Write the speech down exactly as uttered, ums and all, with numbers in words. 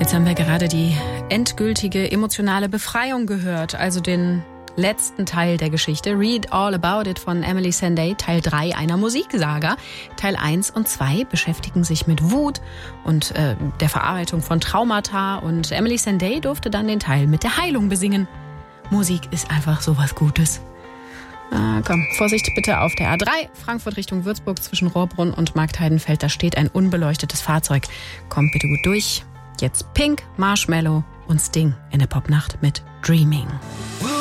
Jetzt haben wir gerade die endgültige emotionale Befreiung gehört, also den letzten Teil der Geschichte. Read All About It von Emily Sandé, Teil drei einer Musiksaga. Teil eins und zwei beschäftigen sich mit Wut und äh, der Verarbeitung von Traumata, und Emily Sandé durfte dann den Teil mit der Heilung besingen. Musik ist einfach sowas Gutes. Ah, komm, Vorsicht bitte auf der A drei, Frankfurt Richtung Würzburg zwischen Rohrbrunn und Marktheidenfeld. Da steht ein unbeleuchtetes Fahrzeug. Kommt bitte gut durch. Jetzt Pink, Marshmallow und Sting in der Popnacht mit Dreaming.